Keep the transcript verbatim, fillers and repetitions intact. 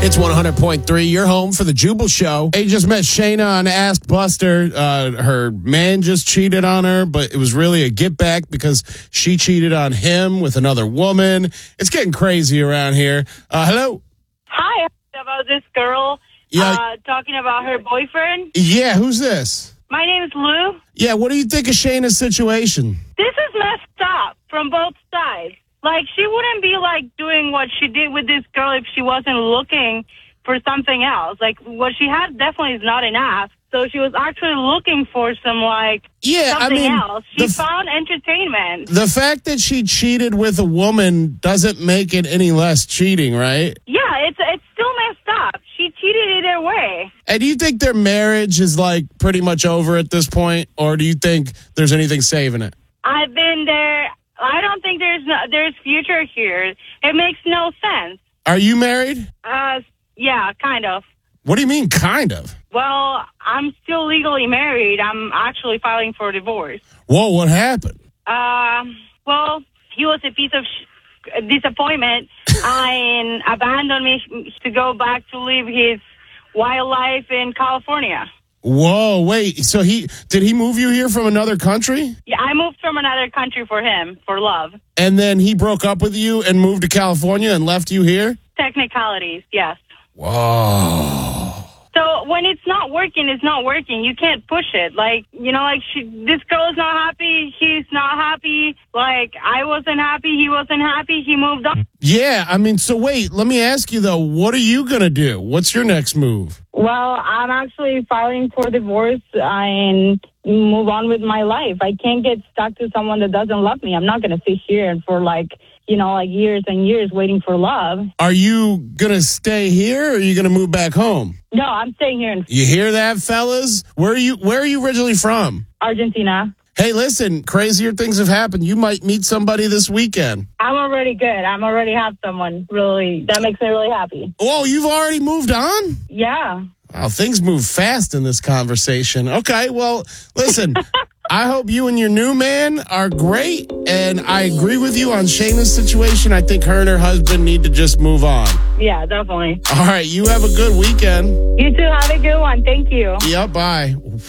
It's one hundred point three. You're home for the Jubal Show. Hey, just met Shayna on Ask Buster. Uh, her man just cheated on her, but it was really a get back because she cheated on him with another woman. It's getting crazy around here. Uh, hello? Hi, about this girl Yeah. uh, talking about her boyfriend. Yeah, who's this? My name is Lou. Yeah, what do you think of Shayna's situation? This is messed up from both sides. Like, she wouldn't be, like, doing what she did with this girl if she wasn't looking for something else. Like, what she had definitely is not enough. So she was actually looking for some, like, Yeah, something I mean, else. She the f- found entertainment. The fact that she cheated with a woman doesn't make it any less cheating, right? Yeah, it's it's still messed up. She cheated either way. And do you think their marriage is, like, pretty much over at this point? Or do you think there's anything saving it? I've been there. I don't think there's no, there's future here. It makes no sense. Are you married? Uh, yeah, kind of. What do you mean, kind of? Well, I'm still legally married. I'm actually filing for divorce. Whoa, what happened? Um, well, he was a piece of sh- disappointment and abandoned me to go back to live his wildlife in California. Whoa, wait. So he did he move you here from another country? Yeah, I moved from another country for him, for love. And then he broke up with you and moved to California and left you here? Technicalities, yes. Whoa. So when it's not working, it's not working. You can't push it. Like, you know, like she, this girl is not happy. He's not happy. Like, I wasn't happy. He wasn't happy. He moved on. Yeah, I mean, so wait, let me ask you though, what are you going to do? What's your next move? Well, I'm actually filing for divorce and move on with my life. I can't get stuck to someone that doesn't love me. I'm not going to sit here and for like, you know, like years and years waiting for love. Are you going to stay here or are you going to move back home? No, I'm staying here in You hear that, fellas? Where are you where are you originally from? Argentina. Hey, listen, crazier things have happened. You might meet somebody this weekend. I'm already good. I'm already have someone really, that makes me really happy. Oh, you've already moved on? Yeah. Wow, things move fast in this conversation. Okay, well, listen, I hope you and your new man are great, and I agree with you on Shayna's situation. I think her and her husband need to just move on. Yeah, definitely. All right, you have a good weekend. You too. Have a good one. Thank you. Yep, bye.